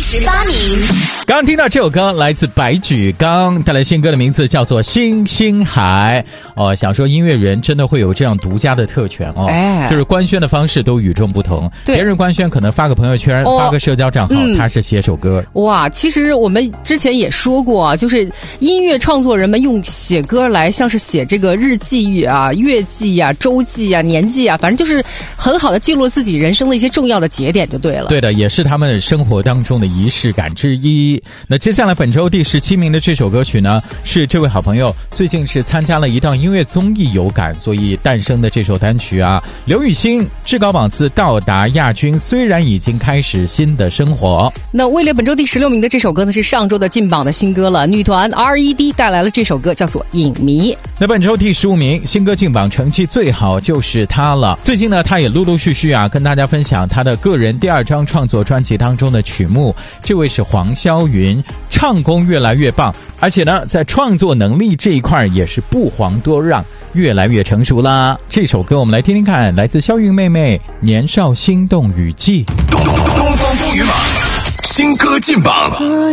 18名。 刚刚听到这首歌来自白举纲带来新歌的名字叫做《星星海》哦，想说音乐人真的会有这样独家的特权哦，就是官宣的方式都与众不同。别人官宣可能发个朋友圈，发个社交账号，他是写首歌。 哇，其实我们之前也说过啊，就是音乐创作人们用写歌来像是写这个日记啊、月记啊、周记啊、年记啊，反正就是很好的记录了自己人生的一些重要的节点就对了。 对的，也是他们生活当中的仪式感之一。那接下来本周第17名的这首歌曲呢，是这位好朋友最近是参加了一档音乐综艺有感，所以诞生的这首单曲啊，刘雨昕至高榜次到达亚军，虽然已经开始新的生活。 那位列本周第16名的这首歌呢，是上周的进榜的新歌了，女团 R.E.D 带来了这首歌叫做《影迷》。 那本周第15名新歌进榜成绩最好就是他了。最近呢，他也陆陆续续啊跟大家分享他的个人第2张创作专辑当中的曲目。这位是黄霄云，唱功越来越棒，而且呢在创作能力这一块也是不遑多让，越来越成熟啦。这首歌我们来听听看，来自霄云妹妹《年少心动雨季》。 东方风雨马新歌进榜。